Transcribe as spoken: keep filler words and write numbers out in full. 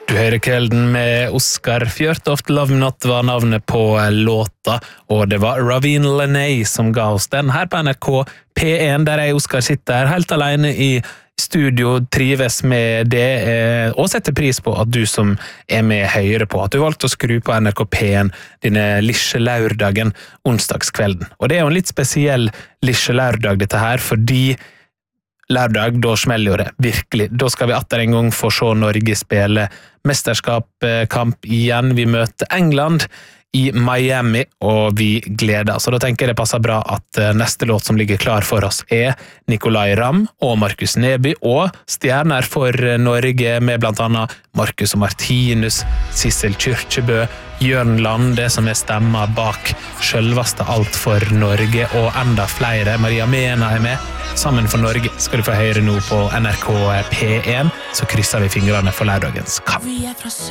Du hører Kvelden med Oscar Fjørtoft. Love Me Not var navnet på låta, og det var Ravine Lenay som ga oss den her på N R K P én, der jeg, Oscar, sitter helt alene i studio, trives med det, og setter pris på at du som er med høyre på, at du valgte å skru på N R K P én denne lisje lørdagen, onsdagskvelden. Og det er jo en litt spesiell lisje lørdag dette her, fordi lørdag, da smeller jo det, virkelig. Da skal vi atter en gang få se Norge spille mesterskapskamp igjen. Vi møter England i Miami, og vi gleder. Så da tenker jeg det passer bra at neste låt som ligger klar for oss er Nicolay Ramm og Markus Neby, og stjerner for Norge med blant annet Marcus og Martinus, Sissel Kyrkjebø, Jørn Lande, som er stemma bak selveste Alt for Norge, og enda flere. Maria Mena er med. Sammen for Norge skal du få høre nå på N R K P én, så krysser vi fingrene for lørdagens kamp.